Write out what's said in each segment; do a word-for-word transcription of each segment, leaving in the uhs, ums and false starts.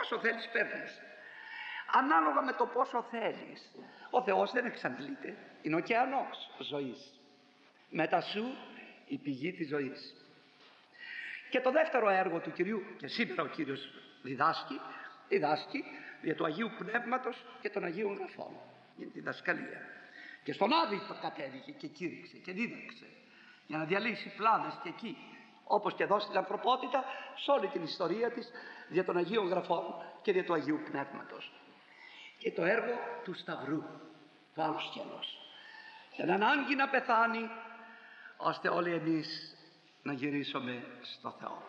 όσο θέλεις παίρνεις. Ανάλογα με το πόσο θέλεις. Ο Θεός δεν εξαντλείται. Είναι ο ωκεανός ζωής. Μετά σου η πηγή της ζωής. Και το δεύτερο έργο του Κυρίου, και σήμερα ο Κύριος διδάσκει, διδάσκει για του Αγίου Πνεύματος και των Αγίων Γραφών, για τη διδασκαλία. Και στον Άδη το κατέβηκε και κήρυξε και δίδαξε, για να διαλύσει πλάνες και εκεί, όπως και εδώ στην ανθρωπότητα, σε όλη την ιστορία της, για των Αγίων Γραφών και για του Αγίου Πνεύματος. Και το έργο του Σταυρού, το άλλο σκέλος, την ανάγκη να πεθάνει, ώστε όλοι εμείς να γυρίσουμε στο Θεό.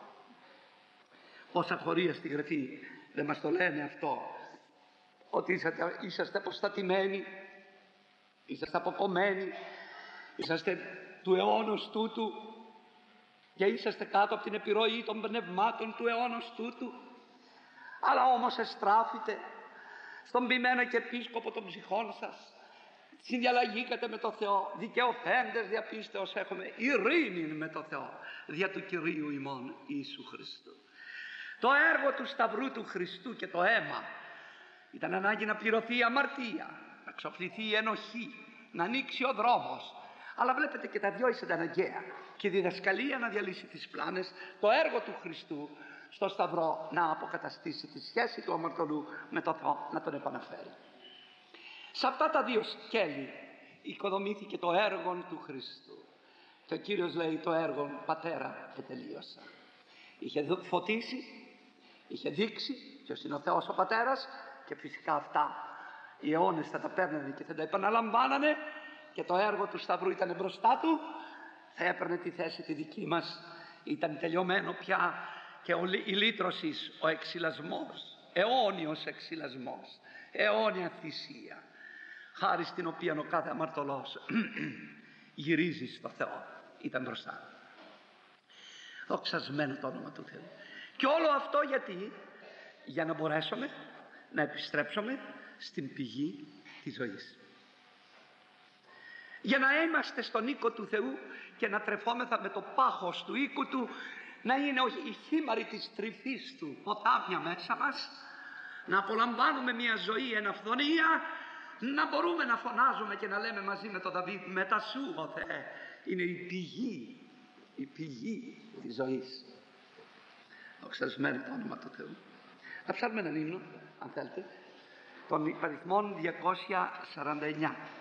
Πόσα χωρία στη Γραφή δεν μας το λένε αυτό, ότι είσαστε, είσαστε αποστατημένοι, είσαστε αποκομμένοι, είσαστε του αιώνος τούτου και είσαστε κάτω από την επιρροή των πνευμάτων του αιώνος τούτου. Αλλά όμως εστράφητε στον ποιημένο και επίσκοπο των ψυχών σας, συνδιαλλαγήκατε με το Θεό, δικαιωθέντες διαπίστεως έχουμε ειρήνη με το Θεό δια του Κυρίου ημών Ιησού Χριστού. Το έργο του Σταυρού του Χριστού και το αίμα ήταν ανάγκη να πληρωθεί η αμαρτία, να ξοφληθεί η ενοχή, να ανοίξει ο δρόμος. Αλλά βλέπετε και τα δυο ήσαν αναγκαία, και η διδασκαλία να διαλύσει τις πλάνες, το έργο του Χριστού στο Σταυρό να αποκαταστήσει τη σχέση του αμαρτωλού με το Θεό, να τον επαναφέρει. Σε αυτά τα δύο σκέλη οικοδομήθηκε το έργο του Χριστού. Και ο Κύριος λέει το έργο Πατέρα ετελείωσα. Είχε φωτίσει, είχε δείξει ποιος είναι ο Θεός ο Πατέρας, και φυσικά αυτά οι αιώνες θα τα παίρνανε και θα τα επαναλαμβάνανε, και το έργο του Σταυρού ήταν μπροστά του, θα έπαιρνε τη θέση τη δική μας. Ήταν τελειωμένο πια και η λύτρωση, ο εξυλασμός, αιώνιος εξυλασμός, αιώνια θυσία, χάρη στην οποία ο κάθε αμαρτωλός γυρίζει στο Θεό, ήταν μπροστά. Δοξασμένο το όνομα του Θεού. Και όλο αυτό γιατί? Για να μπορέσουμε να επιστρέψουμε στην πηγή της ζωής. Για να είμαστε στον οίκο του Θεού και να τρεφόμεθα με το πάχος του οίκου του, να είναι η χήμαρη της τρυφής του ποτάμια μέσα μας, να απολαμβάνουμε μια ζωή εν αυθονία, να μπορούμε να φωνάζουμε και να λέμε μαζί με τον Δαβίδ, μετά σου ο Θεέ, είναι η πηγή, η πηγή της ζωής. Δοξασμένο το όνομα του Θεού. Θα ψάλουμε έναν ύμνο, αν θέλετε, των υπαριθμών διακόσια σαράντα εννιά.